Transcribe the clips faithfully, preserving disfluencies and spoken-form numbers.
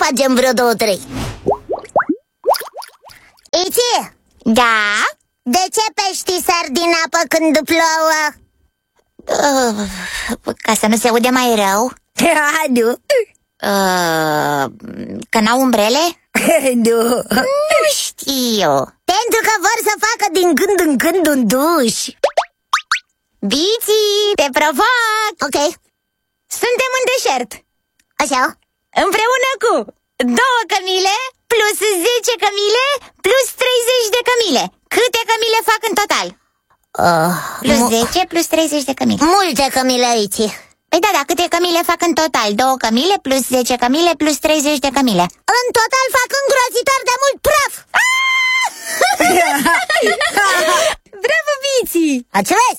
facem vreo două, trei. Iti? Da? De ce peștii sar din apă când plouă? Uh, ca să nu se aude mai rău. Nu. uh, Că n-au umbrele? Nu. Nu știu. Pentru că vor să facă din când în când un duș. Biții, te provoc. Ok. Suntem în deșert. Așa. Împreună cu două cămile plus zece cămile plus treizeci de cămile. Câte cămile fac în total? uh, Plus zece plus treizeci de cămile. Multe cămile aici. Păi da, da, câte cămile fac în total? Două cămile plus zece cămile plus treizeci de cămile. În total fac îngrozitor de mult praf. Bravo, Biții! Ați vezi?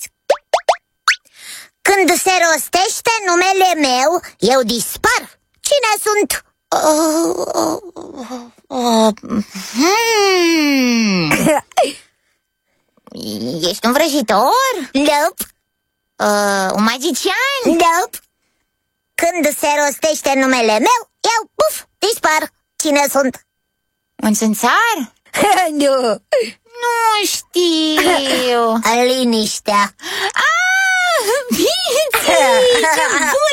Când se rostește numele meu, eu dispar. Cine sunt? Uh, uh, uh, hmm. Ești un vrăjitor? Nope. Uh, un magician? Nope. Când se rostește numele meu, eu, puf, dispar. Cine sunt? Un țânțar? Nu. Nu știu. Liniștea. Ah, Biții! Ce bun!